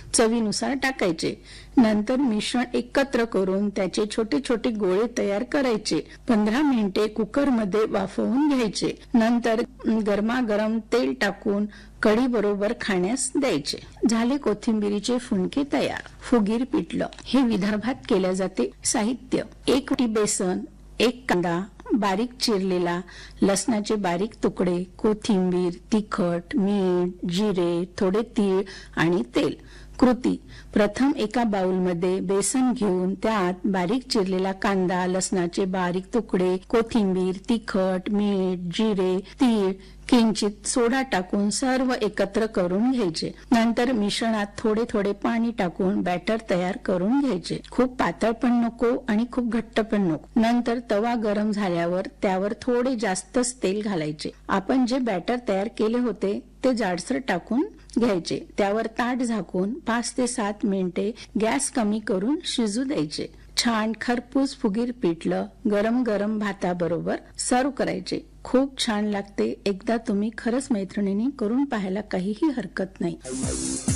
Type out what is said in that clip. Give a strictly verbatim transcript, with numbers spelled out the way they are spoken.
चवीनुसार टाकायचे। नंतर मिश्रण एकत्र करून त्याचे छोटे छोटे गोळे तयार करायचे। पंधरा मिनिटे कुकरमध्ये वाफवून घ्यायचे। नंतर गरमागरम तेल टाकून कढी बरोबर खाण्यास द्यायचे। झाले कोथिंबीरीचे फुनके तयार। फुगीर पिठलं हे विदर्भात केले जाते। साहित्य: एक वाटी बेसन, एक कांदा बारीक चिरलेला, लसणाचे बारीक तुकडे, कोथिंबीर, तिखट, मीठ, जिरे, थोडे तीळ आणि तेल। कृती: प्रथम एका बाउलमध्ये बेसन घेऊन त्यात बारीक चिरलेला कांदा, लसणाचे बारीक तुकडे, कोथिंबीर, तिखट, मीठ, जिरे, तीळ, किंचित सोडा टाकून सर्व एकत्र करून घ्यायचे। नंतर मिश्रणात थोडे थोडे पाणी टाकून बॅटर तयार करून घ्यायचे। खूप पातळ पण नको आणि खूप घट्ट पण नको। नंतर तवा गरम झाल्यावर त्यावर थोडे जास्तच तेल घालायचे। आपण जे बॅटर तयार केले होते ते जाडसर टाकून घ्यायचे। त्यावर ताट झाकून पाच ते सात मिनिटे गॅस कमी करून शिजू द्यायचे। छान खरपूस फुगीर पिठलं गरम गरम भाताबरोबर सर्व करायचे। खूप छान लागते। एकदा तुम्ही खरंच मैत्रिणींनी करून पाहायला काहीही हरकत नाही।